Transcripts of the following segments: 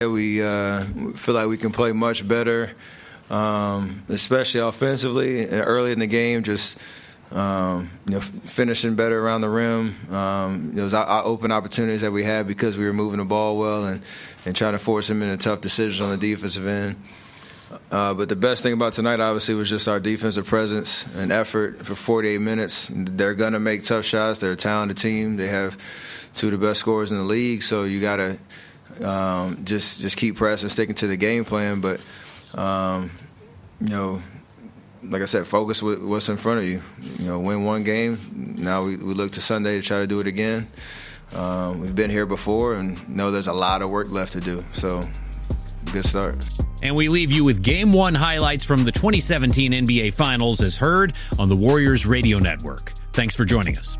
We feel like we can play much better, especially offensively. Early in the game, just finishing better around the rim. Those open opportunities that we had because we were moving the ball well and trying to force them into tough decisions on the defensive end. But the best thing about tonight, obviously, was just our defensive presence and effort for 48 minutes. They're going to make tough shots. They're a talented team. They have two of the best scorers in the league, so you got to just keep pressing, sticking to the game plan. But, like I said, focus with what's in front of you. Win one game. Now we look to Sunday to try to do it again. We've been here before and know there's a lot of work left to do. So, good start. And we leave you with Game 1 highlights from the 2017 NBA Finals as heard on the Warriors Radio Network. Thanks for joining us.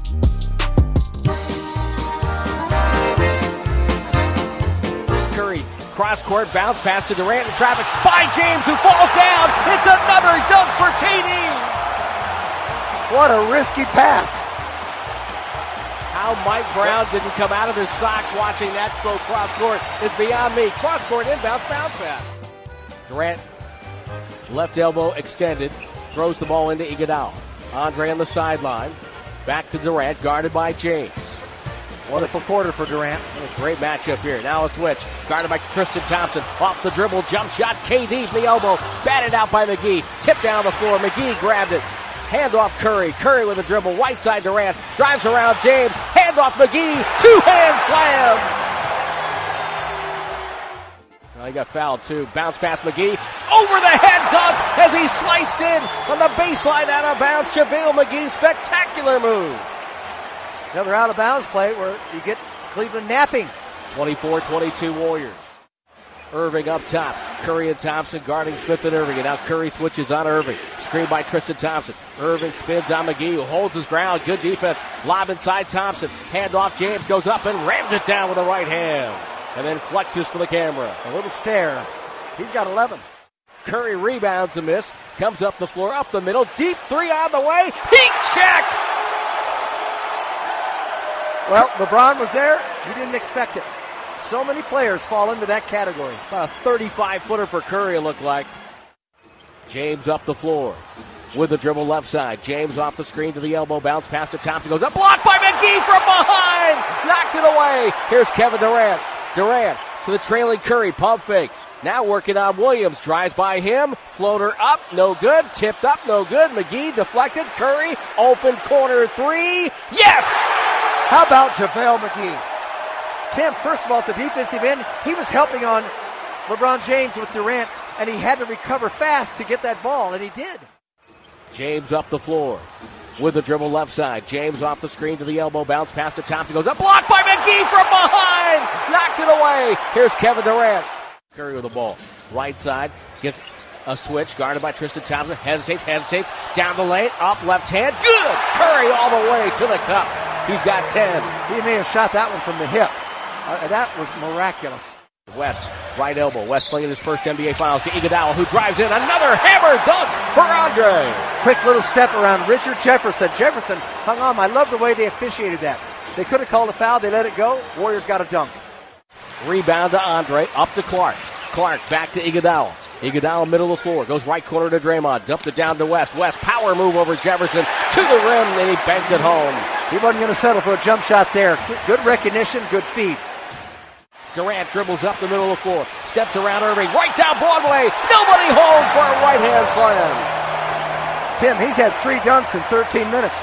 Curry, cross-court, bounce pass to Durant in traffic by James, who falls down. It's another dunk for KD. What a risky pass. How Mike Brown didn't come out of his socks watching that go cross-court is beyond me. Cross-court inbounds, bounce pass. Durant, left elbow extended, throws the ball into Iguodala. Andre on the sideline. Back to Durant, guarded by James. Wonderful quarter for Durant. What a great matchup here. Now a switch. Guarded by Tristan Thompson. Off the dribble, jump shot. KD's the elbow. Batted out by McGee. Tipped down the floor. McGee grabbed it. Hand off Curry. Curry with a dribble. Right side Durant. Drives around James. Hand off McGee. Two-hand slam. He got fouled, too. Bounce past McGee. Over the head dunk as he sliced in on the baseline out of bounds. JaVale McGee, spectacular move. Another out of bounds play where you get Cleveland napping. 24-22 Warriors. Irving up top. Curry and Thompson guarding Smith and Irving. And now Curry switches on Irving. Screen by Tristan Thompson. Irving spins on McGee, who holds his ground. Good defense. Lob inside Thompson. Hand off James. Goes up and rams it down with the right hand. And then flexes for the camera. A little stare. He's got 11. Curry rebounds a miss. Comes up the floor, up the middle. Deep three on the way. Heat check! Well, LeBron was there. You didn't expect it. So many players fall into that category. About a 35-footer for Curry, it looked like. James up the floor with the dribble left side. James off the screen to the elbow. Bounce pass to Thompson. Goes up. Blocked by McGee from behind. Knocked it away. Here's Kevin Durant. Durant to the trailing Curry. Pump fake. Now working on Williams. Drives by him. Floater up. No good. Tipped up. No good. McGee deflected. Curry. Open corner three. Yes! How about JaVale McGee? Tim, first of all, at the defensive end, he was helping on LeBron James with Durant, and he had to recover fast to get that ball, and he did. James up the floor with the dribble left side. James off the screen to the elbow. Bounce pass to Thompson. Goes up. Blocked by McGee from behind. Knocked it away. Here's Kevin Durant. Curry with the ball. Right side. Gets a switch. Guarded by Tristan Thompson. Hesitates. Down the lane. Up left hand. Good. Curry all the way to the cup. He's got 10. He may have shot that one from the hip. That was miraculous. West, right elbow. West playing his first NBA Finals to Iguodala, who drives in. Another hammer dunk for Andre. Quick little step around Richard Jefferson. Jefferson hung on. I love the way they officiated that. They could have called a foul. They let it go. Warriors got a dunk. Rebound to Andre. Up to Clark. Clark back to Iguodala. Iguodala middle of the floor. Goes right corner to Draymond. Dumped it down to West. West power move over Jefferson to the rim, and he banked it home. He wasn't going to settle for a jump shot there. Good recognition, good feet. Durant dribbles up the middle of the floor. Steps around Irving. Right down Broadway. Nobody home for a right-hand slam. Tim, he's had 3 dunks in 13 minutes.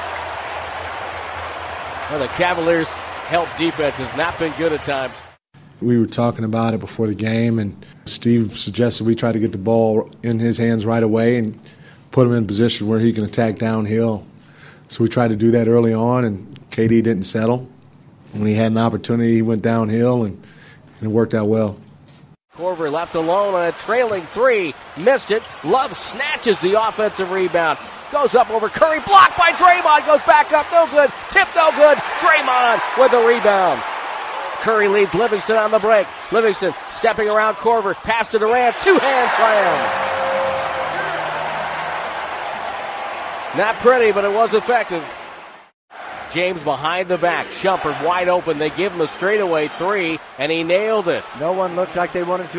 Well, the Cavaliers' help defense has not been good at times. We were talking about it before the game, and Steve suggested we try to get the ball in his hands right away and put him in a position where he can attack downhill. So we tried to do that early on, and KD didn't settle. When he had an opportunity, he went downhill, and it worked out well. Korver left alone on a trailing 3. Missed it. Love snatches the offensive rebound. Goes up over Curry. Blocked by Draymond. Goes back up. No good. Tip no good. Draymond with the rebound. Curry leads Livingston on the break. Livingston stepping around Korver. Pass to Durant. 2-hand slam. Not pretty, but it was effective. James behind the back. Shumpert wide open. They give him a straightaway three, and he nailed it. No one looked like they wanted to